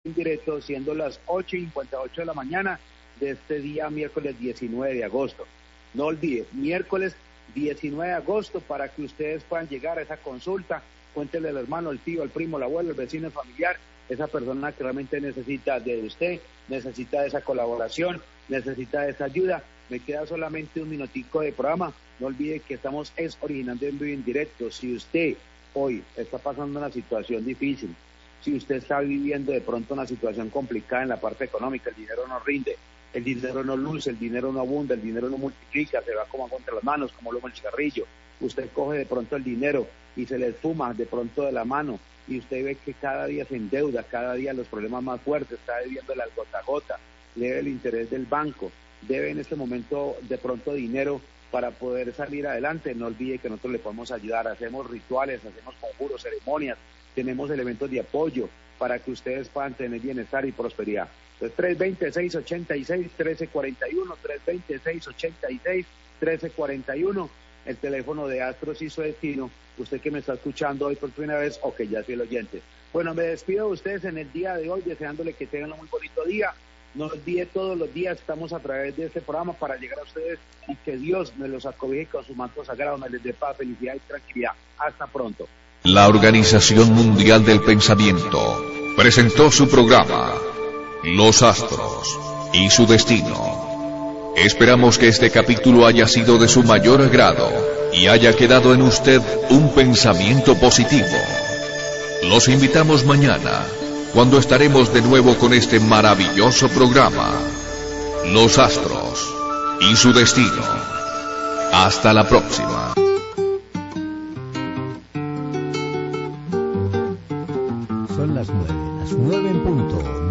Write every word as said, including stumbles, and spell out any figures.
directo, siendo las ocho y cincuenta y ocho de la mañana de este día miércoles diecinueve de agosto. No olvide, miércoles diecinueve de agosto, para que ustedes puedan llegar a esa consulta. Cuéntele al hermano, el tío, el primo, el abuelo, el vecino, el familiar, esa persona que realmente necesita de usted, necesita de esa colaboración, necesita de esa ayuda. Me queda solamente un minutico de programa. No olvide que estamos es originando en vivo en directo. Si usted hoy está pasando una situación difícil, si usted está viviendo de pronto una situación complicada en la parte económica, el dinero no rinde, el dinero no luce, el dinero no abunda, el dinero no multiplica, se va como contra las manos, como luego el cigarrillo. Usted coge de pronto el dinero y se le esfuma de pronto de la mano, y usted ve que cada día se endeuda, cada día los problemas más fuertes, está debiendo la gota a gota, le debe el interés del banco, debe en este momento de pronto dinero para poder salir adelante. No olvide que nosotros le podemos ayudar, hacemos rituales, hacemos conjuros, ceremonias, tenemos elementos de apoyo para que ustedes puedan tener bienestar y prosperidad. Entonces, tres dos seis, ocho seis, uno tres cuatro uno, tres dos seis, ocho seis, uno tres cuatro uno, el teléfono de Astros y su destino, usted que me está escuchando hoy por primera vez o que ya es el oyente. Bueno, me despido de ustedes en el día de hoy, deseándole que tengan un muy bonito día. No olvide, todos los días estamos a través de este programa para llegar a ustedes, y que Dios me los acobije con su manto sagrado, me les dé paz, felicidad y tranquilidad. Hasta pronto. La Organización Mundial del Pensamiento presentó su programa Los Astros y su destino. Esperamos que este capítulo haya sido de su mayor agrado y haya quedado en usted un pensamiento positivo. Los invitamos mañana, cuando estaremos de nuevo con este maravilloso programa, Los Astros y su destino. Hasta la próxima. Son las nueve, las nueve en punto.